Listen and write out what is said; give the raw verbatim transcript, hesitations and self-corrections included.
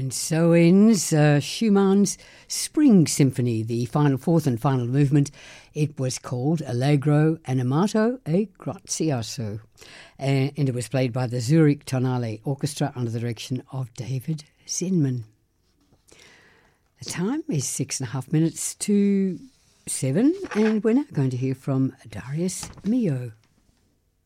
And so ends uh, Schumann's Spring Symphony, the final fourth and final movement. It was called Allegro Animato e Grazioso, and it was played by the Zurich Tonale Orchestra under the direction of David Zinman. The time is six and a half minutes to seven, and we're now going to hear from Darius Milhaud.